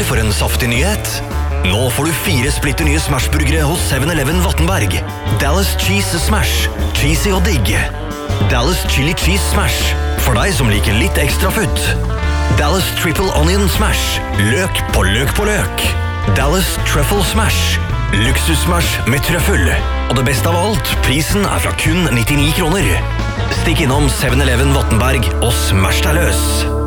klar for en saftig nyhet? Nå får du 4 splitter nye Smash-burgere hos 7-Eleven Vattenberg. Dallas Cheese Smash. Cheesy og digg. Dallas Chili Cheese Smash. For deg som liker litt ekstra futt. Dallas Triple Onion Smash. Løk på løk på løk. Dallas Truffle Smash. Luksus-smash med trøffel. Og det beste av alt, prisen er fra kun 99 kroner. Stikk innom 7-Eleven Vattenberg og smash deg løs.